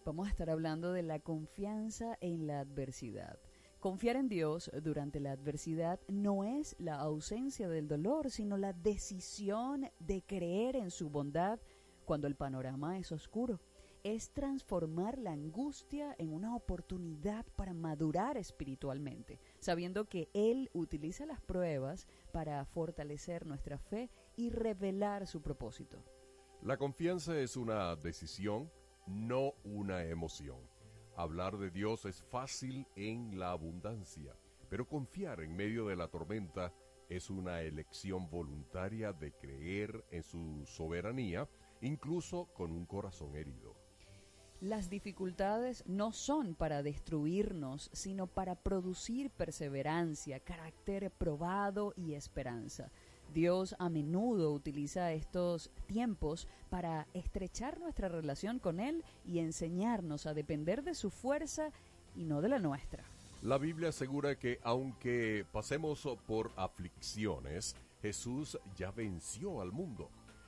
Vamos a estar hablando de la confianza en la adversidad. Confiar en Dios durante la adversidad no es la ausencia del dolor, sino la decisión de creer en su bondad cuando el panorama es oscuro. Es transformar la angustia en una oportunidad para madurar espiritualmente, sabiendo que Él utiliza las pruebas para fortalecer nuestra fe y revelar su propósito. La confianza es una decisión, no una emoción. Hablar de Dios es fácil en la abundancia, pero confiar en medio de la tormenta es una elección voluntaria de creer en su soberanía, incluso con un corazón herido. Las dificultades no son para destruirnos, sino para producir perseverancia, carácter probado y esperanza. Dios a menudo utiliza estos tiempos para estrechar nuestra relación con Él y enseñarnos a depender de su fuerza y no de la nuestra. La Biblia asegura que aunque pasemos por aflicciones, Jesús ya venció al mundo.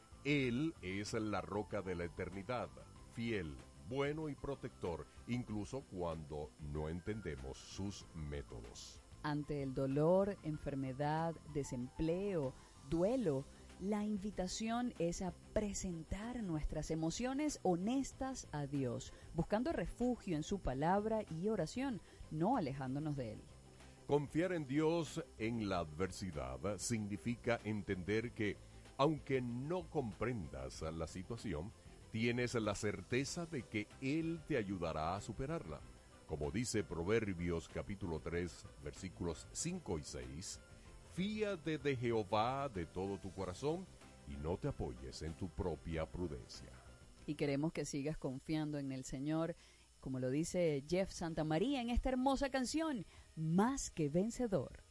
Él es la roca de la eternidad, fiel, bueno y protector, incluso cuando no entendemos sus métodos. Ante el dolor, enfermedad, desempleo, duelo, la invitación es a presentar nuestras emociones honestas a Dios, buscando refugio en su palabra y oración, no alejándonos de Él. Confiar en Dios en la adversidad significa entender que, aunque no comprendas la situación, tienes la certeza de que Él te ayudará a superarla. Como dice Proverbios capítulo 3, versículos 5 y 6, fíate de Jehová de todo tu corazón y no te apoyes en tu propia prudencia. Y queremos que sigas confiando en el Señor, como lo dice Jeff Santamaría en esta hermosa canción, Más que Vencedor.